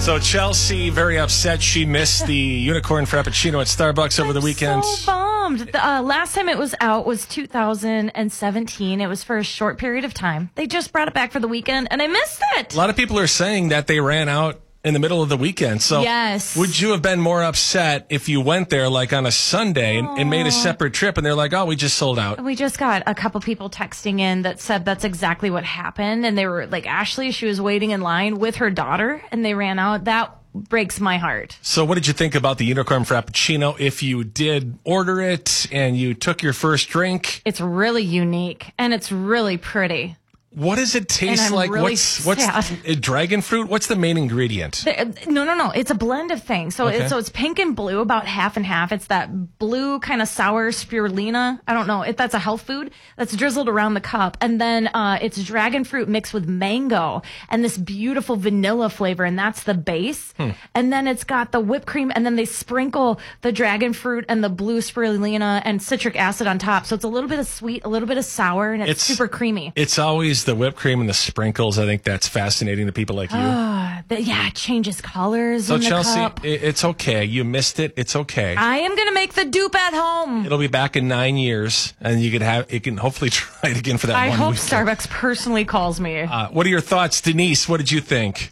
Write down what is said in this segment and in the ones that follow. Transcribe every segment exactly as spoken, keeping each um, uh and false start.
So Chelsea, very upset. She missed the unicorn frappuccino at Starbucks over I'm the weekend. so bummed. The, uh, last time it was out was two thousand seventeen. It was for a short period of time. They just brought it back for the weekend, and I missed it. A lot of people are saying that they ran out in the middle of the weekend. So Yes. would you have been more upset if you went there like on a Sunday and, and made a separate trip and they're like, oh, we just sold out? We just got a couple people texting in that said that's exactly what happened. And they were like, Ashley, she was waiting in line with her daughter, and they ran out. That breaks my heart. So what did you think about the unicorn frappuccino? If you did order it and you took your first drink, It's really unique, and it's really pretty. what does it taste And I'm like? really what's what's sad. uh, dragon fruit? What's the main ingredient? The- No, no, no. It's a blend of things. So Okay. it's so it's pink and blue, about half and half. It's that blue kind of sour spirulina. I don't know if that's a health food that's drizzled around the cup, and then uh, it's dragon fruit mixed with mango and this beautiful vanilla flavor, and that's the base. Hmm. And then it's got the whipped cream, and then they sprinkle the dragon fruit and the blue spirulina and citric acid on top. So it's a little bit of sweet, a little bit of sour, and it's, It's- super creamy. It's always the whipped cream and the sprinkles. I think that's fascinating to people like you. Uh, the- yeah, it changes colors so in the Chelsea, cup. i- it's okay. You missed it. It's okay. I am going to make the dupe at home. It'll be back in nine years, and you can have you can hopefully try it again for that I one hope weekend. Starbucks personally calls me. Uh, what are your thoughts, Denise? What did you think?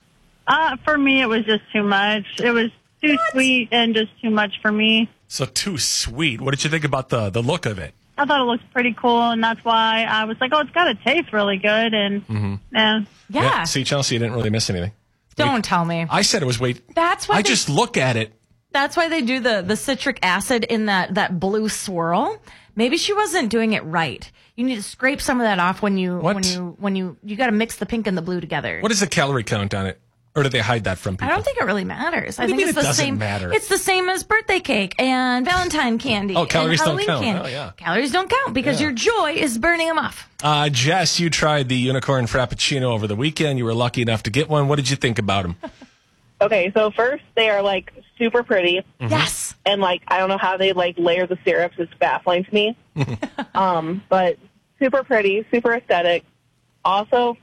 Uh, for me, it was just too much. It was too sweet and just too much for me. So too sweet. What did you think about the the look of it? I thought it looked pretty cool, and that's why I was like, oh, it's got to taste really good. And, Mm-hmm. yeah. yeah. See, Chelsea, you didn't really miss anything. Don't tell me. I said it was wait. That's why I they- just look at it. That's why they do the, the citric acid in that, that blue swirl. Maybe she wasn't doing it right. You need to scrape some of that off when you What? when you when you you got to mix the pink and the blue together. What is the calorie count on it? Or do they hide that from people? I don't think it really matters. I do you think mean it's it the doesn't same. matter? It's the same as birthday cake and Valentine candy. Oh, calories and don't Halloween count. Candy. Oh, yeah. Calories don't count because Yeah. your joy is burning them off. Uh, Jess, you tried the unicorn frappuccino over the weekend. You were lucky enough to get one. What did you think about them? Okay, so first they are like super pretty, Mm-hmm. Yes. and like I don't know how they like layer the syrups. It's baffling to me. um, but super pretty, super aesthetic. Also,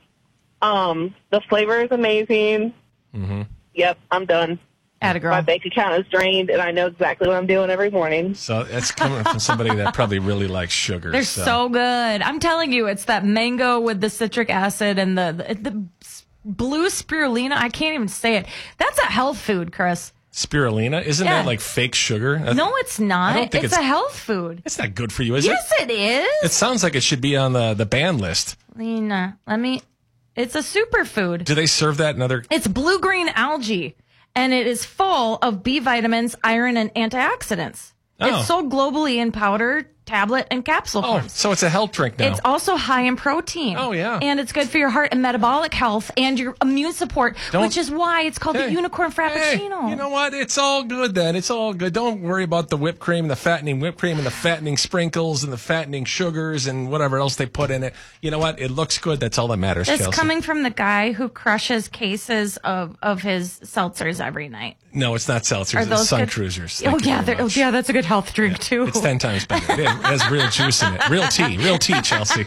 um, the flavor is amazing. Mm-hmm. Yep, I'm done. Atta girl. My bank account is drained, and I know exactly what I'm doing every morning. So that's coming from somebody that probably really likes sugar. They're so good. I'm telling you, it's that mango with the citric acid and the, the the blue spirulina. I can't even say it. That's a health food, Chris. Spirulina? Isn't Yeah. that like fake sugar? No, it's not. I don't think it's, it's- a health food. It's not good for you, is Yes, it? it is. It sounds like it should be on the, the ban list. Lena, let me. It's a superfood. Do they serve that in other... It's blue green algae, and it is full of B vitamins, iron, and antioxidants. Oh. It's sold globally in powder, tablet, and capsule Oh, forms. so it's a health drink now. It's also high in protein. Oh, yeah. And it's good for your heart and metabolic health and your immune support, Don't- which is why it's called Hey, the unicorn hey, frappuccino. you know what? It's all good then. It's all good. Don't worry about the whipped cream, the fattening whipped cream, and the fattening sprinkles, and the fattening sugars, and whatever else they put in it. You know what? It looks good. That's all that matters, It's Chelsea. coming from the guy who crushes cases of, of his seltzers every night. No, it's not seltzers. Are It's those Sun good? Cruisers. Oh Thank you yeah, very they're- oh much. yeah, that's a good health drink too. It's ten times better. It has real juice in it. Real tea. Real tea, Chelsea.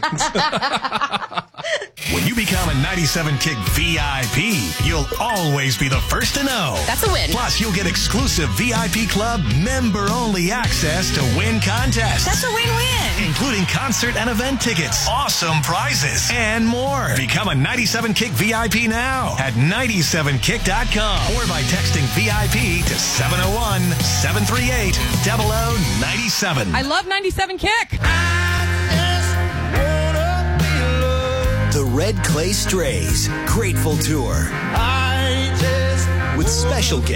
When you become a ninety-seven Kick V I P, you'll always be the first to know. That's a win. Plus, you'll get exclusive V I P Club member-only access to win contests. That's a win-win. Including concert and event tickets, awesome prizes, and more. Become a ninety-seven Kick V I P now at ninety-seven kick dot com or by texting V I P to seven oh one, seven three eight, zero zero nine seven. I love ninety-seven Kick. The Red Clay Strays Grateful Tour with special guests.